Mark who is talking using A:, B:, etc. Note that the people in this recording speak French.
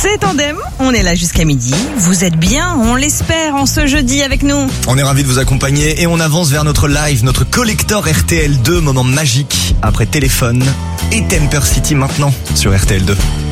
A: C'est Tandem, on est là jusqu'à midi. Vous êtes bien, on l'espère, en ce jeudi avec nous.
B: On est ravis de vous accompagner et on avance vers notre live, notre collector RTL2, moment magique après Téléphone et Temper City maintenant sur RTL2.